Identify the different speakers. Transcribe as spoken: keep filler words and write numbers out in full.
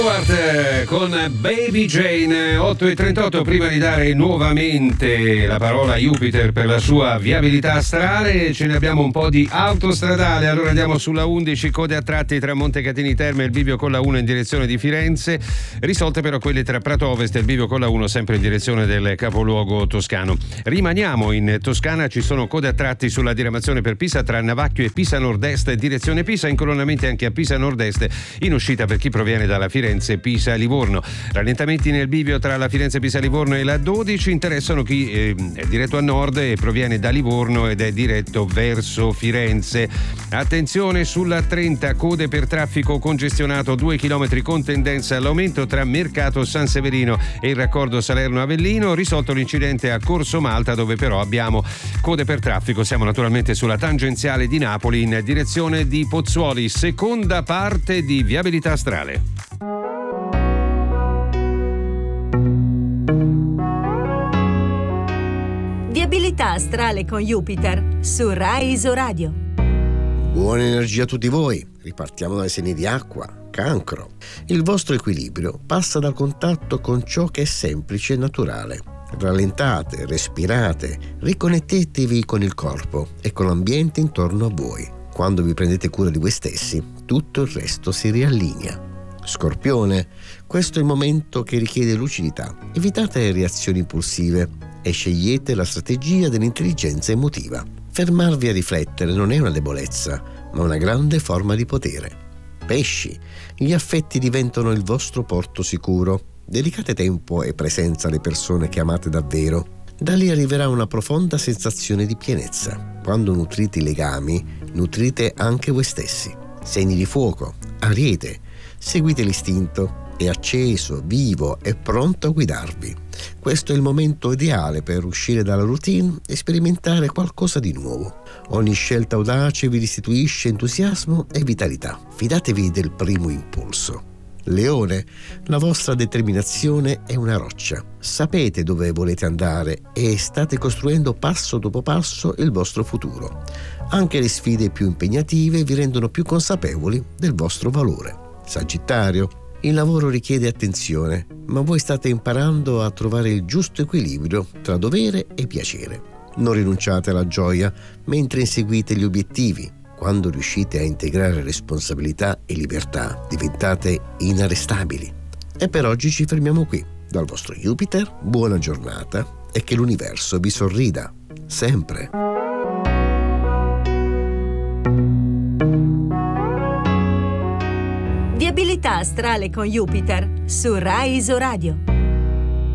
Speaker 1: Con Baby Jane. Otto e trentotto. Prima di dare nuovamente la parola a Jupiter per la sua viabilità astrale, ce ne abbiamo un po' di autostradale. Allora andiamo sulla undici, code a tratti tra Montecatini Terme e il bivio con la uno in direzione di Firenze, risolte però quelle tra Prato Ovest e il bivio con la uno sempre in direzione del capoluogo toscano. Rimaniamo in Toscana, ci sono code a tratti sulla diramazione per Pisa tra Navacchio e Pisa Nord-Est direzione Pisa, incolonnamenti anche a Pisa Nord-Est in uscita per chi proviene dalla Firenze Pisa Livorno. Rallentamenti nel bivio tra la Firenze Pisa Livorno e la dodici interessano chi eh, è diretto a nord e proviene da Livorno ed è diretto verso Firenze. Attenzione sulla trenta, code per traffico congestionato due chilometri con tendenza all'aumento tra Mercato San Severino e il raccordo Salerno Avellino, risolto l'incidente a Corso Malta dove però abbiamo code per traffico. Siamo naturalmente sulla tangenziale di Napoli in direzione di Pozzuoli, seconda parte di viabilità astrale.
Speaker 2: Viabilità astrale con Jupiter su Rai Isoradio.
Speaker 3: Buona energia a tutti voi. Ripartiamo dai segni di acqua. Cancro. Il vostro equilibrio passa dal contatto con ciò che è semplice e naturale. Rallentate, respirate, riconnettetevi con il corpo e con l'ambiente intorno a voi. Quando vi prendete cura di voi stessi, tutto il resto si riallinea. Scorpione. Questo è il momento che richiede lucidità. Evitate reazioni impulsive e scegliete la strategia dell'intelligenza emotiva. Fermarvi a riflettere non è una debolezza, ma una grande forma di potere. Pesci. Gli affetti diventano il vostro porto sicuro. Dedicate tempo e presenza alle persone che amate davvero. Da lì arriverà una profonda sensazione di pienezza. Quando nutrite i legami, nutrite anche voi stessi. Segni di fuoco. Ariete. Seguite l'istinto. È acceso, vivo e pronto a guidarvi. Questo è il momento ideale per uscire dalla routine e sperimentare qualcosa di nuovo. Ogni scelta audace vi restituisce entusiasmo e vitalità. Fidatevi del primo impulso. Leone, la vostra determinazione è una roccia. Sapete dove volete andare e state costruendo passo dopo passo il vostro futuro. Anche le sfide più impegnative vi rendono più consapevoli del vostro valore. Sagittario, il lavoro richiede attenzione, ma voi state imparando a trovare il giusto equilibrio tra dovere e piacere. Non rinunciate alla gioia mentre inseguite gli obiettivi. Quando riuscite a integrare responsabilità e libertà, diventate inarrestabili. E per oggi ci fermiamo qui. Dal vostro Jupiter, buona giornata e che l'universo vi sorrida, sempre.
Speaker 2: Viabilità astrale con Jupiter su Rai Isoradio.